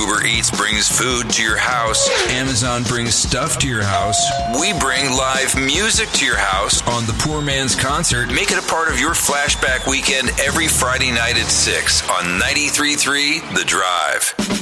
Uber Eats brings food to your house. Amazon brings stuff to your house. We bring live music to your house on the Poor Man's Concert. Make it a part of your flashback weekend every Friday night at 6 on 93.3 The Drive.